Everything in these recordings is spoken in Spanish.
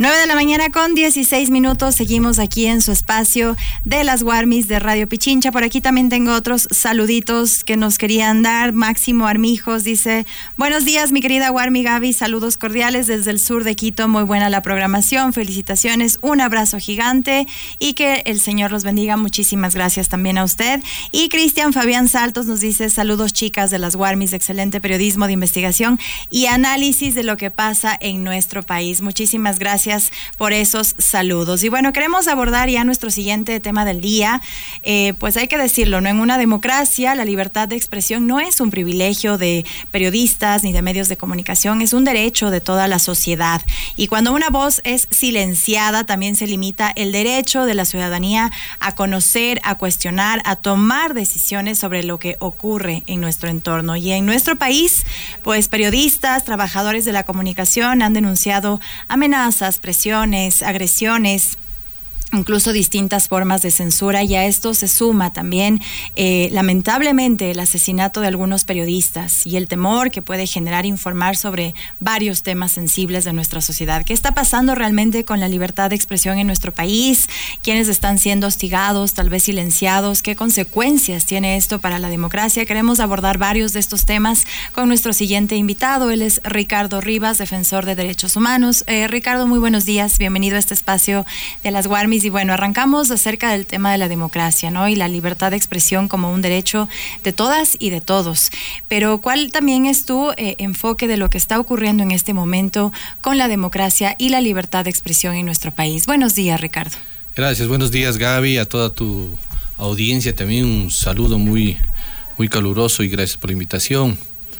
9:16 a.m. Seguimos aquí en su espacio de las Guarmis de Radio Pichincha. Por aquí también tengo otros saluditos que nos querían dar. Máximo Armijos dice: buenos días, mi querida Guarmi Gaby, saludos cordiales desde el sur de Quito. Muy buena la programación, felicitaciones, un abrazo gigante y que el Señor los bendiga. Muchísimas gracias también a usted. Y Cristian Fabián Saltos nos dice: saludos, chicas de las Guarmis, excelente periodismo de investigación y análisis de lo que pasa en nuestro país. Muchísimas gracias por esos saludos. Y bueno, queremos abordar ya nuestro siguiente tema del día. Pues hay que decirlo, ¿no? En una democracia, la libertad de expresión no es un privilegio de periodistas ni de medios de comunicación, es un derecho de toda la sociedad. Y cuando una voz es silenciada, también se limita el derecho de la ciudadanía a conocer, a cuestionar, a tomar decisiones sobre lo que ocurre en nuestro entorno. Y en nuestro país, pues periodistas, trabajadores de la comunicación han denunciado amenazas, presiones, agresiones, incluso distintas formas de censura, y a esto se suma también, lamentablemente, el asesinato de algunos periodistas y el temor que puede generar informar sobre varios temas sensibles de nuestra sociedad. ¿Qué está pasando realmente con la libertad de expresión en nuestro país? ¿Quiénes están siendo hostigados, tal vez silenciados? ¿Qué consecuencias tiene esto para la democracia? Queremos abordar varios de estos temas con nuestro siguiente invitado. Él es Ricardo Rivas, defensor de derechos humanos. Ricardo, muy buenos días. Bienvenido a este espacio de las Guarmis. Y bueno, arrancamos acerca del tema de la democracia, ¿no? Y la libertad de expresión como un derecho de todas y de todos. Pero ¿cuál también es tu enfoque de lo que está ocurriendo en este momento con la democracia y la libertad de expresión en nuestro país? Buenos días, Ricardo. Gracias, buenos días, Gaby, a toda tu audiencia. También un saludo muy, muy caluroso y gracias por la invitación.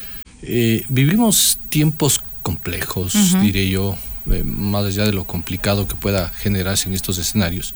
Vivimos tiempos complejos, diré yo, más allá de lo complicado que pueda generarse en estos escenarios.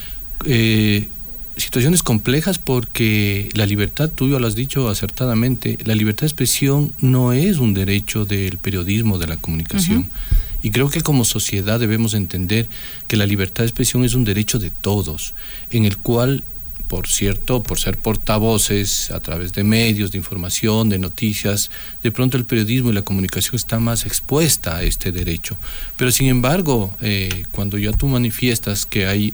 Situaciones complejas porque la libertad, tú ya lo has dicho acertadamente, la libertad de expresión no es un derecho del periodismo, de la comunicación. Y creo que como sociedad debemos entender que la libertad de expresión es un derecho de todos, en el cual, por cierto, por ser portavoces a través de medios de información, de noticias, de pronto el periodismo y la comunicación está más expuesta a este derecho. Pero sin embargo, cuando ya tú manifiestas que hay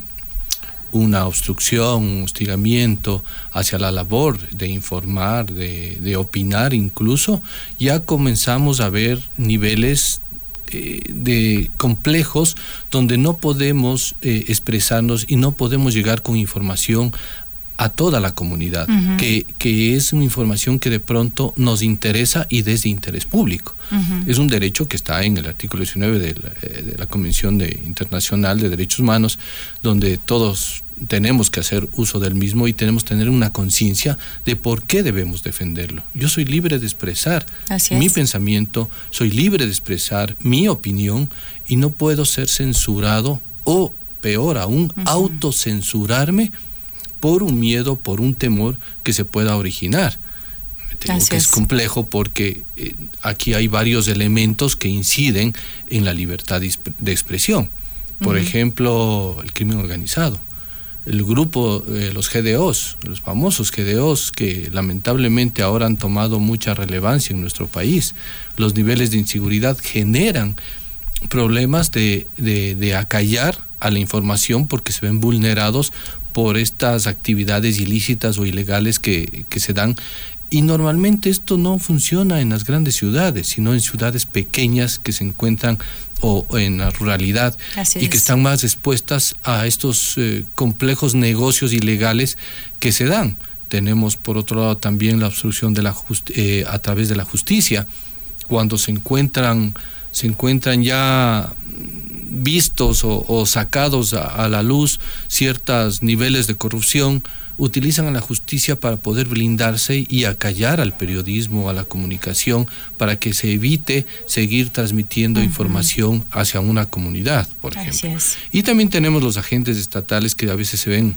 una obstrucción, un hostigamiento hacia la labor de informar, de opinar incluso, ya comenzamos a ver niveles de complejos donde no podemos expresarnos y no podemos llegar con información a toda la comunidad, que es una información que de pronto nos interesa y desde interés público. Es un derecho que está en el artículo 19 de la Convención Internacional de Derechos Humanos, donde todos tenemos que hacer uso del mismo y tenemos que tener una conciencia de por qué debemos defenderlo. Yo soy libre de expresar mi pensamiento, soy libre de expresar mi opinión y no puedo ser censurado o, peor aún, autocensurarme por un miedo, por un temor que se pueda originar. Digo que es complejo porque aquí hay varios elementos que inciden en la libertad de expresión. Por ejemplo, el crimen organizado. El grupo, los GDOs, los famosos GDOs, que lamentablemente ahora han tomado mucha relevancia en nuestro país. Los niveles de inseguridad generan problemas de acallar a la información porque se ven vulnerados por estas actividades ilícitas o ilegales que se dan. Y normalmente esto no funciona en las grandes ciudades, sino en ciudades pequeñas que se encuentran o en la ruralidad y que están más expuestas a estos complejos negocios ilegales que se dan. Tenemos por otro lado también la obstrucción de a través de la justicia, cuando se encuentran ya vistos o sacados a la luz ciertos niveles de corrupción, utilizan a la justicia para poder blindarse y acallar al periodismo, a la comunicación, para que se evite seguir transmitiendo información hacia una comunidad, por ejemplo. Y también tenemos los agentes estatales que a veces se ven,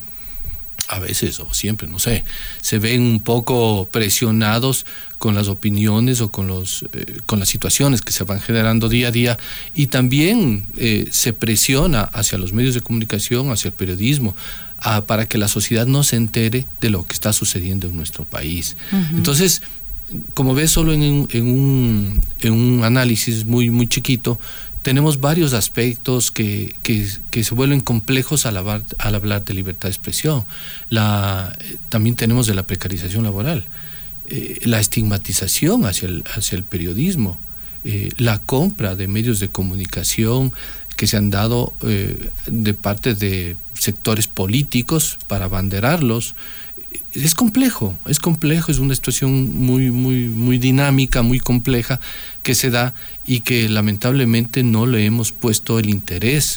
o siempre, no sé, se ven un poco presionados con las opiniones o con las situaciones que se van generando día a día, y también se presiona hacia los medios de comunicación, hacia el periodismo, para que la sociedad no se entere de lo que está sucediendo en nuestro país. Entonces, como ves, solo en un análisis muy, muy chiquito, tenemos varios aspectos que se vuelven complejos al hablar de libertad de expresión. También tenemos de la precarización laboral, la estigmatización hacia el periodismo, la compra de medios de comunicación que se han dado de parte de sectores políticos para abanderarlos. Es complejo, es una situación muy dinámica, muy compleja que se da y que lamentablemente no le hemos puesto el interés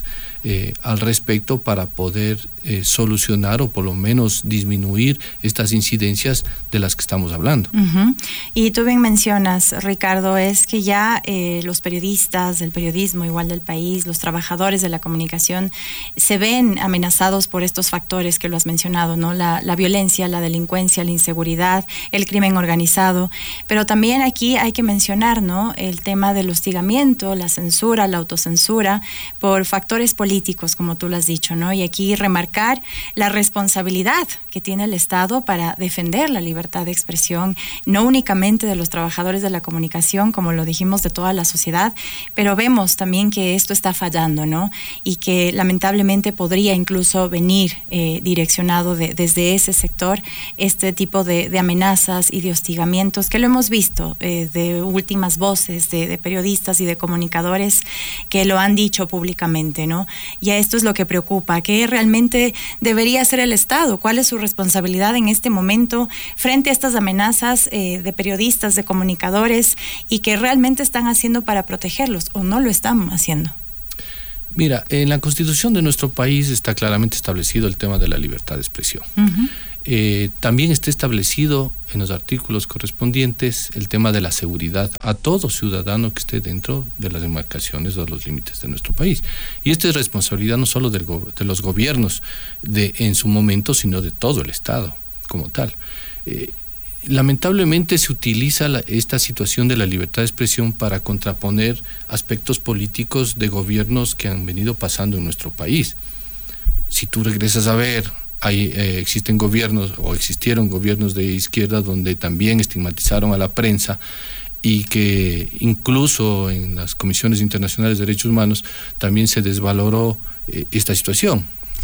al respecto para poder solucionar o por lo menos disminuir estas incidencias de las que estamos hablando. Uh-huh. Y tú bien mencionas, Ricardo, es que ya los periodistas del periodismo, igual del país, los trabajadores de la comunicación, se ven amenazados por estos factores que lo has mencionado, ¿no? La violencia, la delincuencia, la inseguridad, el crimen organizado, pero también aquí hay que mencionar, ¿no?, el tema del hostigamiento, la censura, la autocensura por factores políticos, como tú lo has dicho, ¿no? Y aquí remarcar la responsabilidad que tiene el Estado para defender la libertad de expresión, no únicamente de los trabajadores de la comunicación, como lo dijimos, de toda la sociedad, pero vemos también que esto está fallando, ¿no? Y que lamentablemente podría incluso venir direccionado desde ese sector este tipo de amenazas y de hostigamientos que lo hemos visto de últimas voces de periodistas y de comunicadores que lo han dicho públicamente, ¿no? Y a esto es lo que preocupa, ¿qué realmente debería hacer el Estado? ¿Cuál es su responsabilidad en este momento frente a estas amenazas de periodistas, de comunicadores, y que realmente están haciendo para protegerlos o no lo están haciendo? Mira, en la Constitución de nuestro país está claramente establecido el tema de la libertad de expresión. Uh-huh. También está establecido en los artículos correspondientes el tema de la seguridad a todo ciudadano que esté dentro de las demarcaciones o los límites de nuestro país. Y esta es responsabilidad no solo de los gobiernos en su momento, sino de todo el Estado como tal. Lamentablemente se utiliza esta situación de la libertad de expresión para contraponer aspectos políticos de gobiernos que han venido pasando en nuestro país. Si tú regresas a ver, existen gobiernos o existieron gobiernos de izquierda donde también estigmatizaron a la prensa y que incluso en las comisiones internacionales de derechos humanos también se desvaloró esta situación.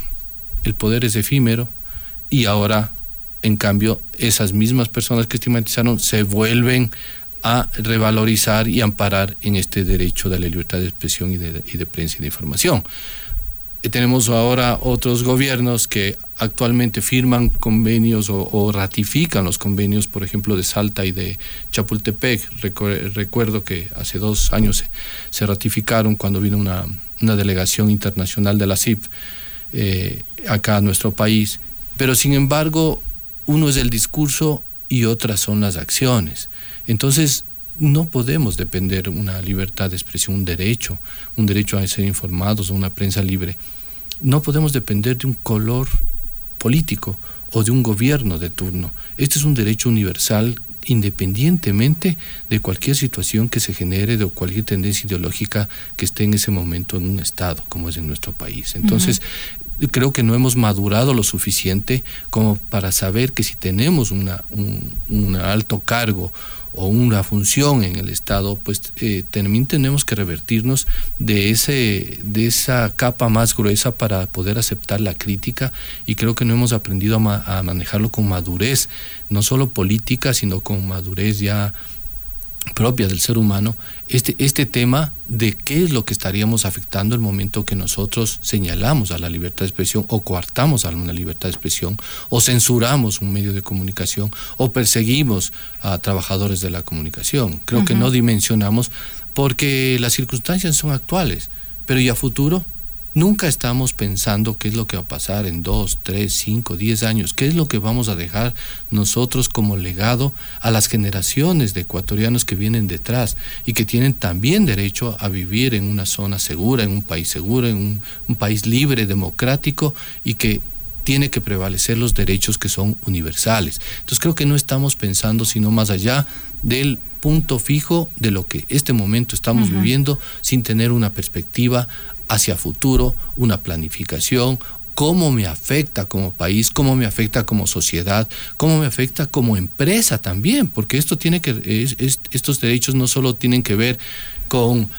El poder es efímero y ahora, en cambio, esas mismas personas que estigmatizaron se vuelven a revalorizar y amparar en este derecho de la libertad de expresión y de prensa y de información. Tenemos ahora otros gobiernos que actualmente firman convenios o ratifican los convenios, por ejemplo, de Salta y de Chapultepec. Recuerdo que hace 2 años se ratificaron cuando vino una delegación internacional de la CIP acá a nuestro país. Pero sin embargo, uno es el discurso y otras son las acciones. Entonces, no podemos depender una libertad de expresión, un derecho a ser informados, una prensa libre. No podemos depender de un color político o de un gobierno de turno. Este es un derecho universal independientemente de cualquier situación que se genere, de cualquier tendencia ideológica que esté en ese momento en un Estado, como es en nuestro país. Entonces, creo que no hemos madurado lo suficiente como para saber que si tenemos un alto cargo o una función en el Estado, pues también tenemos que revertirnos de esa capa más gruesa para poder aceptar la crítica, y creo que no hemos aprendido a manejarlo con madurez, no solo política, sino con madurez ya propia del ser humano, este tema de qué es lo que estaríamos afectando el momento que nosotros señalamos a la libertad de expresión o coartamos a una libertad de expresión o censuramos un medio de comunicación o perseguimos a trabajadores de la comunicación. Creo que no dimensionamos porque las circunstancias son actuales, pero ¿y a futuro? Nunca estamos pensando qué es lo que va a pasar en 2, 3, 5, 10 años, qué es lo que vamos a dejar nosotros como legado a las generaciones de ecuatorianos que vienen detrás y que tienen también derecho a vivir en una zona segura, en un país seguro, en un país libre, democrático, y que tiene que prevalecer los derechos que son universales. Entonces creo que no estamos pensando sino más allá del punto fijo de lo que este momento estamos viviendo, sin tener una perspectiva hacia futuro, una planificación, cómo me afecta como país, cómo me afecta como sociedad, cómo me afecta como empresa también, porque estos derechos no solo tienen que ver con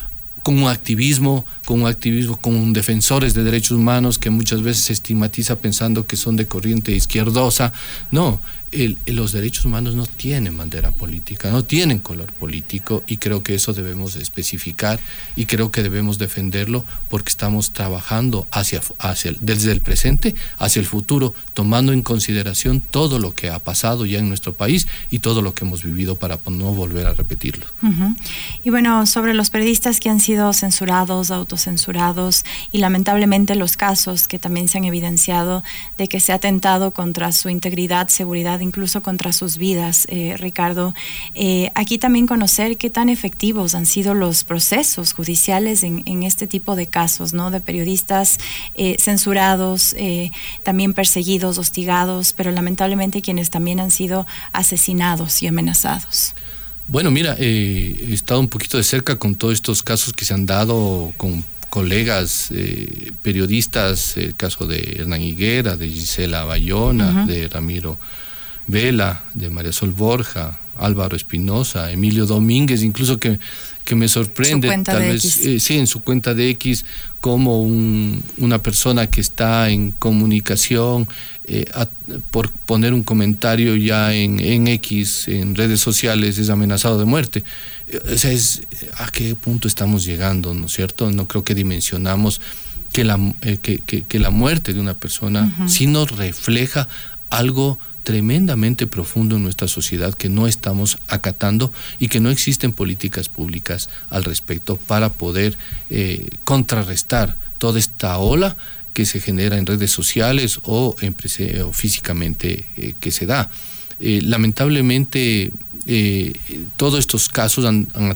con activismo, con defensores de derechos humanos que muchas veces se estigmatiza pensando que son de corriente izquierdosa. No, los derechos humanos no tienen bandera política, no tienen color político, y creo que eso debemos especificar y creo que debemos defenderlo, porque estamos trabajando desde el presente hacia el futuro, tomando en consideración todo lo que ha pasado ya en nuestro país y todo lo que hemos vivido para no volver a repetirlo. Uh-huh. Y bueno, sobre los periodistas que han sido censurados, autocensurados, y lamentablemente los casos que también se han evidenciado de que se ha atentado contra su integridad, seguridad, incluso contra sus vidas, Ricardo. Aquí también conocer qué tan efectivos han sido los procesos judiciales en este tipo de casos, ¿no? De periodistas censurados, también perseguidos, hostigados, pero lamentablemente quienes también han sido asesinados y amenazados. Bueno, mira, he estado un poquito de cerca con todos estos casos que se han dado con colegas periodistas, el caso de Hernán Higuera, de Gisela Bayona, uh-huh, de Ramiro Vela, de María Sol Borja, Álvaro Espinosa, Emilio Domínguez, incluso que me sorprende, tal vez, sí, en su cuenta de X, como una persona que está en comunicación, por poner un comentario ya en X, en redes sociales, es amenazado de muerte. O sea, ¿a qué punto estamos llegando, no es cierto? No creo que dimensionamos que la muerte de una persona, uh-huh, sí nos refleja algo tremendamente profundo en nuestra sociedad que no estamos acatando, y que no existen políticas públicas al respecto para poder contrarrestar toda esta ola que se genera en redes sociales o físicamente que se da. Lamentablemente todos estos casos han